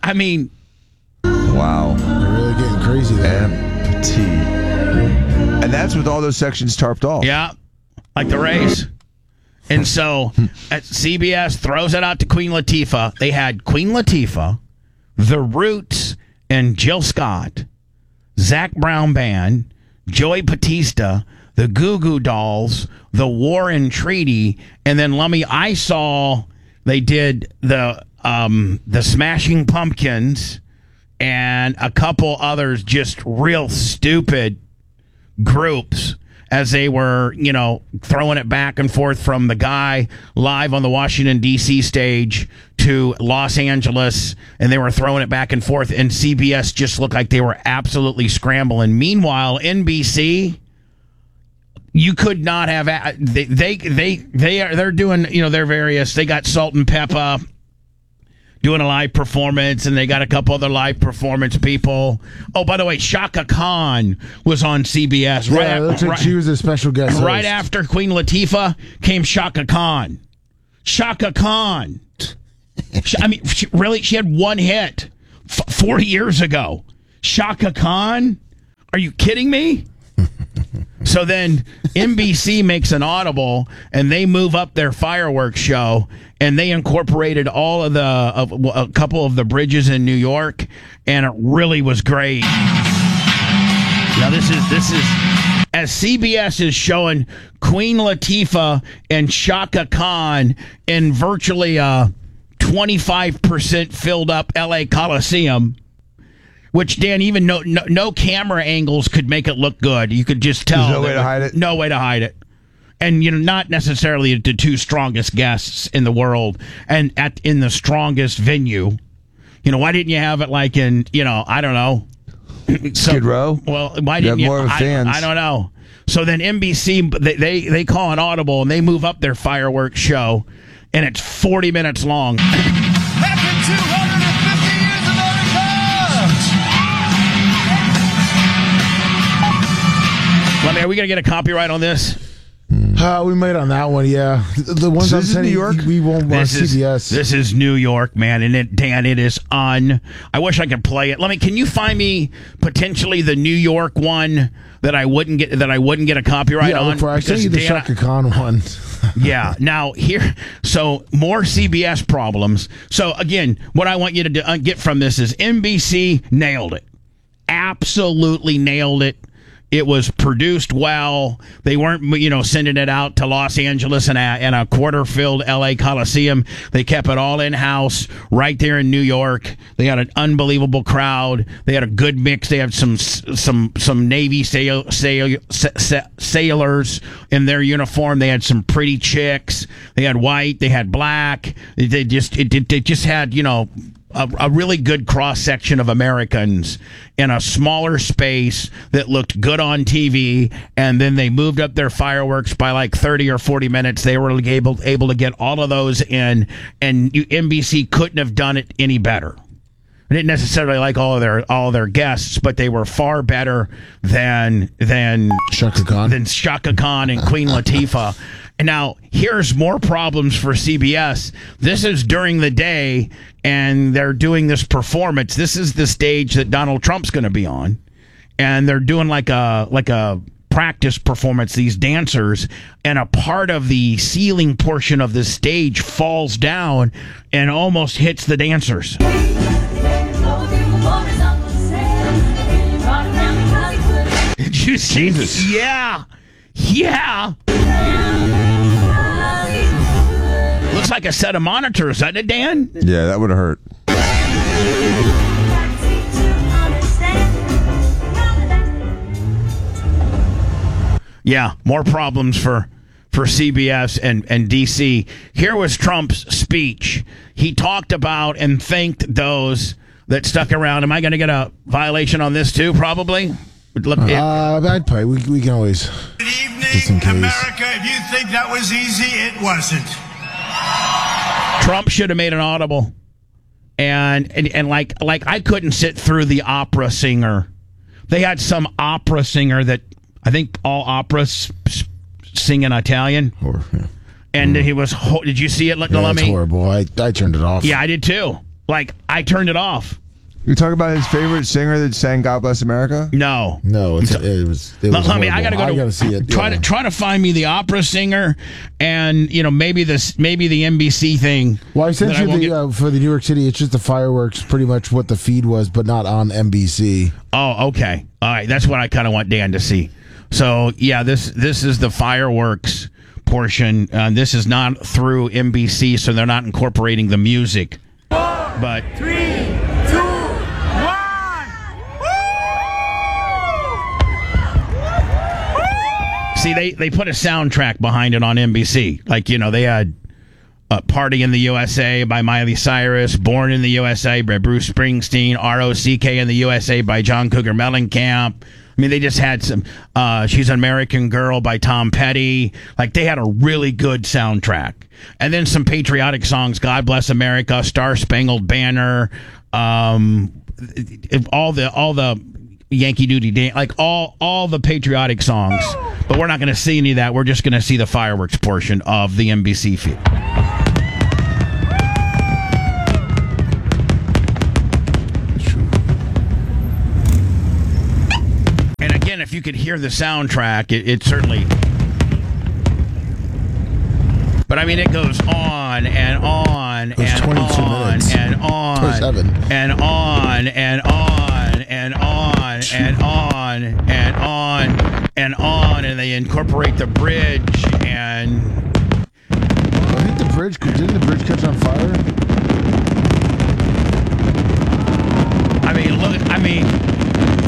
I mean, wow. They're really getting crazy there. Empty. And that's with all those sections tarped off. yeah, like the Rays. And so CBS throws it out to Queen Latifah. They had Queen Latifah, The Roots, and Jill Scott, Zac Brown Band, Joey Batista, the Goo Goo Dolls, the War and Treaty, and then Lummy, I saw they did the Smashing Pumpkins and a couple others, just real stupid groups, as they were, throwing it back and forth from the guy live on the Washington, D.C. stage to Los Angeles, and they were throwing it back and forth, and CBS just looked like they were absolutely scrambling. Meanwhile, NBC, you could not have, they're doing, their various, they got Salt and Peppa doing a live performance, and they got a couple other live performance people. Oh, by the way, Shaka Khan was on CBS. Yeah, looks like she was a special guest. Right after Queen Latifah came Shaka Khan. Shaka Khan. She had one hit 40 years ago. Shaka Khan? Are you kidding me? So then NBC makes an audible, and they move up their fireworks show, and they incorporated all of a couple of the bridges in New York, and it really was great. Now this is as CBS is showing Queen Latifah and Shaka Khan in virtually a 25% filled up LA Coliseum. Which, Dan, even no camera angles could make it look good. You could just tell. There's no way to hide it? No way to hide it. And, not necessarily the two strongest guests in the world and in the strongest venue. Why didn't you have it like in, I don't know. Skid Row? Well, why didn't you? Have more fans. I don't know. So then NBC, they call an audible, and they move up their fireworks show, and it's 40 minutes long. Happy 250 years of Are we going to get a copyright on this? We might on that one, yeah. The ones So I'm this is sending, New York? we won't watch CBS. This is New York, man, and Dan, it is I wish I could play it. Can you find me potentially the New York one that I wouldn't get a copyright on? I sent you the Shaka Khan one. Yeah. Now so more CBS problems. So again, what I want you to get from this is NBC nailed it. Absolutely nailed it. It was produced well. They weren't, sending it out to Los Angeles and a quarter-filled L.A. Coliseum. They kept it all in-house right there in New York. They had an unbelievable crowd. They had a good mix. They had some Navy sailors in their uniform. They had some pretty chicks. They had white. They had black. They just had, a really good cross-section of Americans in a smaller space that looked good on TV, and then they moved up their fireworks by like 30 or 40 minutes. They were able to get all of those in, and NBC couldn't have done it any better. I didn't necessarily like all of their guests, but they were far better than Shaka Khan and Queen Latifah. And now here's more problems for CBS. This is during the day, and they're doing this performance. This is the stage that Donald Trump's going to be on, and they're doing like a practice performance. These dancers, and a part of the ceiling portion of the stage falls down and almost hits the dancers. Did you see? Jesus. Yeah. Looks like a set of monitors, doesn't it, Dan? Yeah, that would have hurt. Yeah, more problems for CBS and DC. Here was Trump's speech. He talked about and thanked those that stuck around. Am I going to get a violation on this too, probably? I'd probably. We can always. Good evening, America. If you think that was easy, it wasn't. Trump should have made an audible, and like I couldn't sit through the opera singer. They had some opera singer that I think all operas sing in Italian, and he was. Did you see it? That's horrible. I turned it off. Yeah, I did too. Like, I turned it off. You talk about his favorite singer that sang "God Bless America." No. No, it was. Let me. horrible. I gotta see it. Try to find me the opera singer, and maybe the NBC thing. Well, I sent that won't you for the New York City. It's just the fireworks, pretty much what the feed was, but not on NBC. Oh, okay. All right, that's what I kind of want Dan to see. So yeah, this is the fireworks portion. This is not through NBC, so they're not incorporating the music. But 3, 2, 1. see, they put a soundtrack behind it on NBC. Like, they had Party in the USA by Miley Cyrus, Born in the USA by Bruce Springsteen, ROCK in the USA by John Cougar Mellencamp. I mean, they just had some She's an American Girl by Tom Petty. Like, they had a really good soundtrack. And then some patriotic songs, God Bless America, Star Spangled Banner, all the Yankee Doodle Dance, like all the patriotic songs. But we're not going to see any of that. We're just going to see the fireworks portion of the NBC feed. And again, if you could hear the soundtrack, it certainly... But I mean, it goes on and on and 22 on minutes. and on 27. and on and on and on and on and on and on, and they incorporate the bridge. And I think the bridge didn't the bridge catch on fire? I mean, look. I mean,